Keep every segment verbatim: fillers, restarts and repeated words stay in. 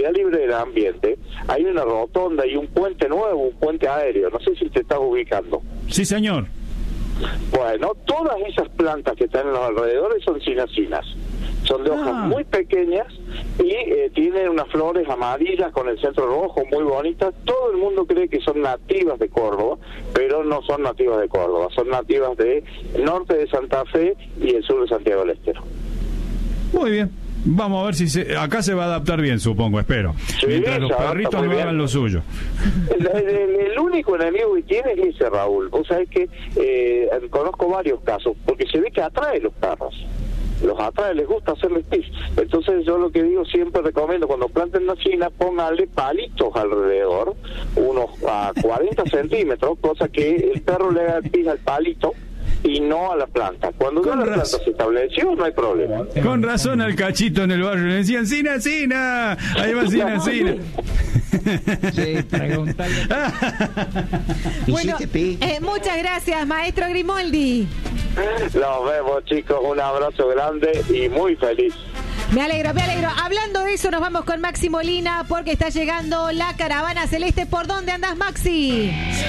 calidad libre del ambiente, hay una rotonda y un puente nuevo, un puente aéreo. No sé si te estás ubicando. Sí, señor. Bueno, todas esas plantas que están en los alrededores son cinacinas. Son de hojas Ah. muy pequeñas y eh, tienen unas flores amarillas con el centro rojo, muy bonitas. Todo el mundo cree que son nativas de Córdoba, pero no son nativas de Córdoba, son nativas del norte de Santa Fe y el sur de Santiago del Estero. Muy bien. Vamos a ver si se, acá se va a adaptar bien, supongo, espero. Sí, Mientras los se adapta perritos muy no bien. hagan lo suyo. El, el- el único enemigo que tiene es ese, Raúl. O sea, es que eh, conozco varios casos, porque se ve que atrae los perros. Los atrae, les gusta hacerles pis. Entonces yo lo que digo, siempre recomiendo, cuando planten una china, pónganle palitos alrededor, unos a cuarenta centímetros, cosa que el perro le haga el pis al palito y no a la planta. Cuando ya Con la planta razón. se estableció, no hay problema. Con razón al cachito en el barrio le decían, Sina, Sina, ahí va Sina, Sina. Sí, preguntarle. Bueno, Hiciste pi. eh, muchas gracias, maestro Grimoldi. Nos vemos, chicos, un abrazo grande y muy feliz. Me alegro, me alegro. Hablando de eso, nos vamos con Maxi Molina porque está llegando la caravana celeste. ¿Por dónde andás, Maxi?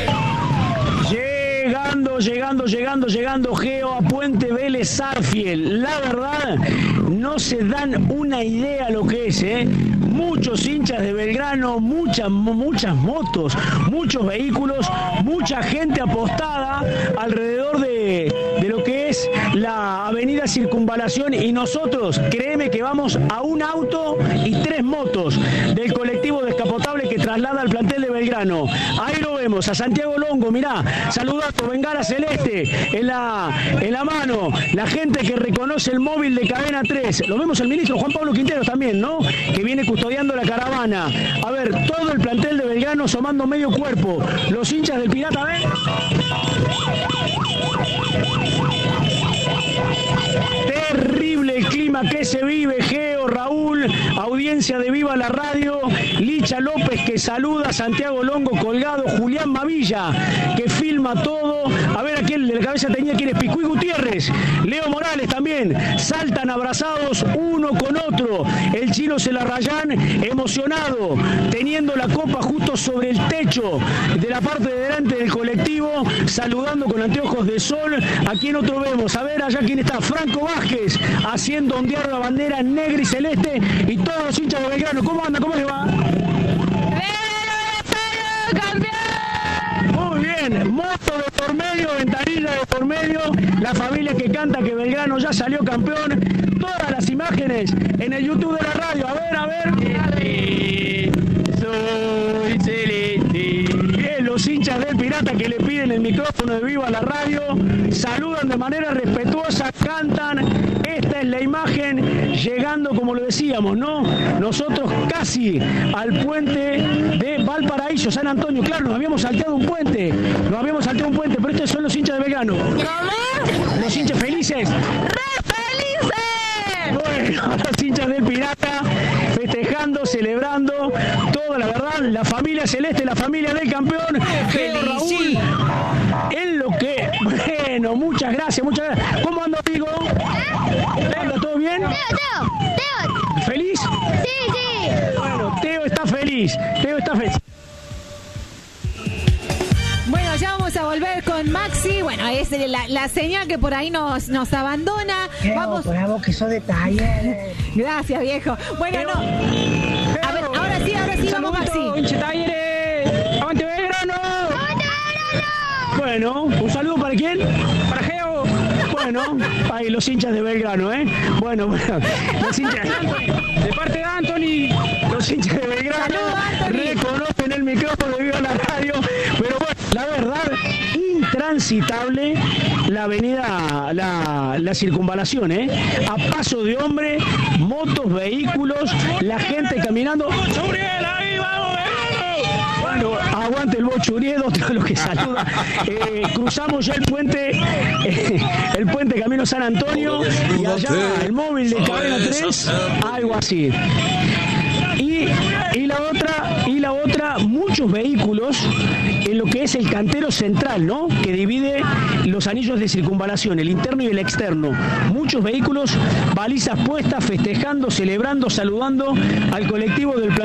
Llegando, llegando, llegando, llegando, Geo, a Puente Vélez Sarfield. La verdad, no se dan una idea lo que es, ¿eh? Muchos hinchas de Belgrano, muchas, muchas motos, muchos vehículos, mucha gente apostada alrededor de, de lo que es la avenida Circunvalación, y nosotros, créeme que vamos a un auto y tres motos del colectivo descapotable que traslada al plantel de Belgrano. Ahí lo vemos, a Santiago Longo, mirá, saludando, bengala celeste en la, en la mano, la gente que reconoce el móvil de Cadena tres. Lo vemos el ministro Juan Pablo Quinteros también, ¿no? Que viene custodiando la caravana. A ver, todo el plantel de Belgrano asomando medio cuerpo. Los hinchas del Pirata, ¿ven? Terrible el clima que se vive, Geo, Raúl, audiencia de Viva la Radio, Licha López que saluda, Santiago Longo colgado, Julián Mavilla que filma todo. A ver, aquí en la cabeza tenía quién es, Picuí Gutiérrez, Leo Morales también, saltan abrazados uno con otro. El chino Celarrayán emocionado, teniendo la copa justo sobre el techo de la parte de delante del colectivo, saludando con anteojos de sol. ¿A quién otro vemos? A ver, allá quién está, Franco Vázquez, haciendo ondear la bandera negra y celeste, y todos los hinchas de Belgrano. ¿Cómo anda? ¿Cómo les va? Muy bien, moto de por medio, ventanilla de por medio, la familia que canta que Belgrano ya salió campeón. Todas las imágenes en el YouTube de la radio. A ver, a ver. Soy celeste. Bien, los hinchas del Pirata que le piden el micrófono de Viva la Radio, saludan de manera respetuosa, cantan. Esta es la imagen llegando, como lo decíamos, ¿no? Nosotros casi al puente de Valparaíso, San Antonio. Claro, nos habíamos salteado un puente, nos habíamos salteado un puente, pero estos son los hinchas de Belgrano. ¿Cómo? Los hinchas felices. ¡Re felices! Bueno, los hinchas del Pirata festejando, celebrando, toda la verdad, la familia celeste, la familia del campeón, Geo, Raúl, en lo que, bueno, muchas gracias, muchas gracias. ¿Cómo anda, amigo? ¿Anda todo bien? Teo, Teo, Teo. ¿Feliz? Sí, sí. Bueno, Teo está feliz, Teo está feliz. Bueno, ya vamos a volver con Maxi. Bueno, es la, la señal que por ahí nos, nos abandona. Geo, Vamos. bravo, que eso detalles. Gracias, viejo. Bueno, no. A ver, ahora sí, ahora sí, vamos, Maxi. Hinche Talleres, ¡avante Belgrano! ¡Avante, Belgrano! Bueno, un saludo para quién? Para Geo. Bueno, ahí los hinchas de Belgrano, ¿eh? Bueno, bueno, los hinchas de parte de Anthony, los hinchas de Belgrano Saludos, Anthony. reconocen el micrófono de Viva la Radio, pero bueno, la verdad, intransitable la avenida, la, la circunvalación, ¿eh? A paso de hombre, motos, vehículos, la gente caminando. ¡Churiel, ahí vamos, Belgrano! Bueno, aguante el Bochuriel, otro de los que saluda. Eh, cruzamos ya el puente, eh, el puente Camino San Antonio, y allá el móvil de Cadena tres, algo así. Y, y la otra, y la otra, muchos vehículos en lo que es el cantero central, ¿no? Que divide los anillos de circunvalación, el interno y el externo. Muchos vehículos, balizas puestas, festejando, celebrando, saludando al colectivo del plan.